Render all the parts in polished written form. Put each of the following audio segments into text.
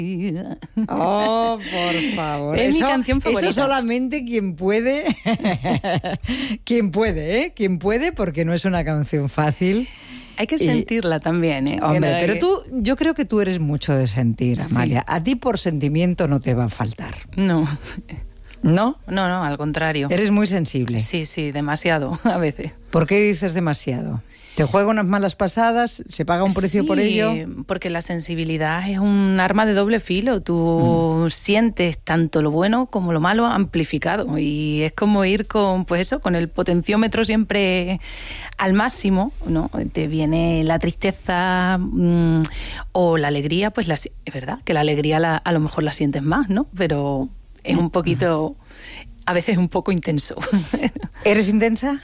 Oh, por favor. Es mi canción favorita. Eso solamente quien puede, quien puede, porque no es una canción fácil. Hay que sentirla también, ¿eh? Hombre, pero yo creo que tú eres mucho de sentir, Amalia. Sí. A ti por sentimiento no te va a faltar. No. ¿No? No, al contrario. Eres muy sensible. Sí, demasiado, a veces. ¿Por qué dices demasiado? ¿Te juega unas malas pasadas? ¿Se paga un precio por ello? Sí, porque la sensibilidad es un arma de doble filo. Tú sientes tanto lo bueno como lo malo amplificado. Y es como ir con el potenciómetro siempre al máximo, ¿no? Te viene la tristeza o la alegría, pues es verdad que la alegría a lo mejor la sientes más, ¿no? Pero es un poquito, a veces un poco intenso. ¿Eres intensa?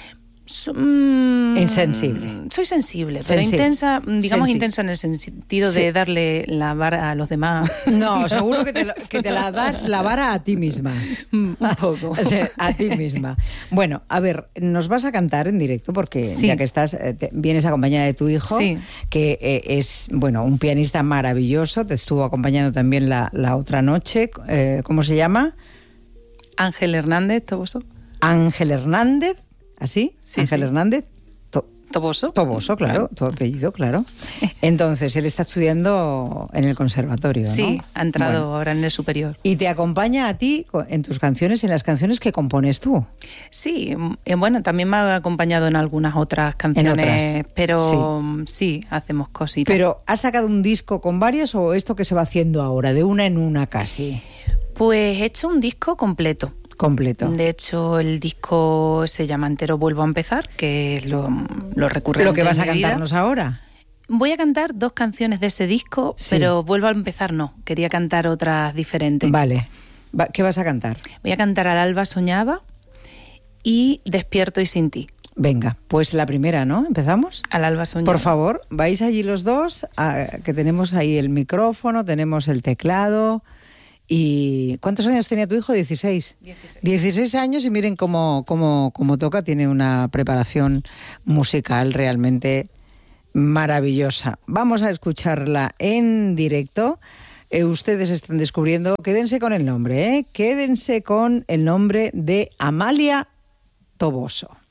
Insensible. Soy sensible, pero intensa, digamos intensa en el sentido de darle la vara a los demás. No, seguro que te la das la vara a ti misma. Un poco. O sea, a ti misma. Bueno, a ver, nos vas a cantar en directo porque ya que estás, vienes acompañada de tu hijo, que es, un pianista maravilloso, te estuvo acompañando también la otra noche. ¿Cómo se llama? Ángel Hernández Toboso. Ángel Hernández. ¿Así? Sí, Ángel Hernández. Toboso, claro, tu apellido, claro. Entonces, él está estudiando en el conservatorio, ¿no? Sí, ha entrado ahora en el superior. ¿Y te acompaña a ti en tus canciones, en las canciones que compones tú? Sí, también me ha acompañado en algunas otras canciones, pero sí, hacemos cositas. ¿Pero has sacado un disco con varias o esto que se va haciendo ahora, de una en una casi? Pues he hecho un disco completo. De hecho, el disco se llama entero Vuelvo a empezar, que es lo recurrente. ¿Lo que vas a cantarnos ahora? Voy a cantar 2 canciones de ese disco, pero Vuelvo a empezar no. Quería cantar otras diferentes. Vale. ¿Qué vas a cantar? Voy a cantar Al alba soñaba y Despierto y sin ti. Venga, pues la primera, ¿no? ¿Empezamos? Al alba soñaba. Por favor, vais allí los dos, que tenemos ahí el micrófono, tenemos el teclado. ¿Y cuántos años tenía tu hijo? 16. 16 años y miren cómo toca, tiene una preparación musical realmente maravillosa. Vamos a escucharla en directo. Ustedes están descubriendo, quédense con el nombre, quédense con el nombre de Amalia Toboso.